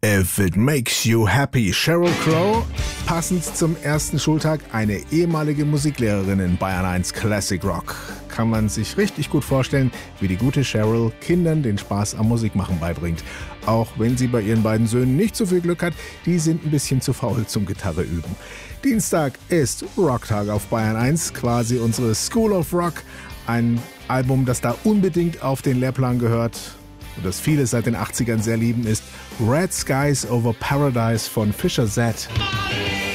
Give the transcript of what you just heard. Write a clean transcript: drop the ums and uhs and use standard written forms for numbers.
If It Makes You Happy, Sheryl Crow. Passend zum ersten Schultag eine ehemalige Musiklehrerin in Bayern 1 Classic Rock. Kann man sich richtig gut vorstellen, wie die gute Sheryl Kindern den Spaß am Musikmachen beibringt. Auch wenn sie bei ihren beiden Söhnen nicht so viel Glück hat, die sind ein bisschen zu faul zum Gitarre üben. Dienstag ist Rocktag auf Bayern 1, quasi unsere School of Rock. Ein Album, das da unbedingt auf den Lehrplan gehört und das viele seit den 80ern sehr lieben, ist Red Skies Over Paradise von Fisher Z.